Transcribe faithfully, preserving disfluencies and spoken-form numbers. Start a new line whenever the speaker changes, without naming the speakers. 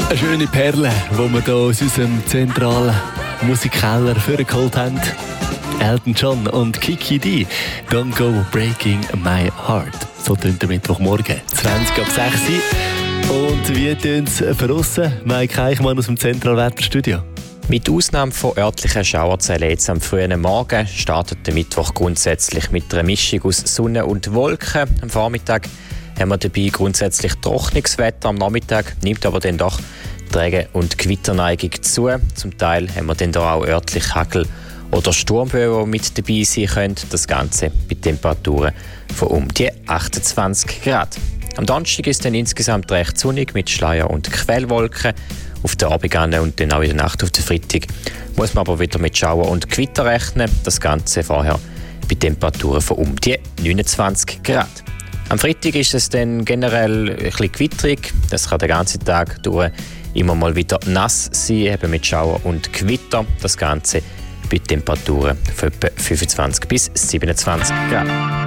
Eine schöne Perle, die wir hier aus unserem zentralen Musikkeller vorgeholt haben. Elton John und Kiki D. Don't go breaking my heart. So tönt der Mittwochmorgen, zwanzig ab sechs. Und wie tönt es für uns? Mike Eichmann aus dem Zentralwetterstudio.
Mit Ausnahme von örtlichen Schauerzellen jetzt am frühen Morgen startet der Mittwoch grundsätzlich mit einer Mischung aus Sonne und Wolken. Am Vormittag haben wir dabei grundsätzlich trockenes Wetter. Am Nachmittag nimmt aber dann doch die Regen- und Gewitterneigung zu. Zum Teil haben wir dann da auch örtlich Hagel oder Sturmböen, die mit dabei sein können. Das Ganze bei Temperaturen von um die achtundzwanzig Grad. Am Donnerstag ist es dann insgesamt recht sonnig mit Schleier- und Quellwolken. Auf den Abend und dann auch in der Nacht auf den Freitag muss man aber wieder mit Schauer und Gewitter rechnen. Das Ganze vorher bei Temperaturen von um die neunundzwanzig Grad. Am Freitag ist es dann generell ein bisschen gewitterig. Das kann den ganzen Tag durch immer mal wieder nass sein, eben mit Schauer und Gewitter. Das Ganze bei Temperaturen von etwa fünfundzwanzig bis siebenundzwanzig Grad.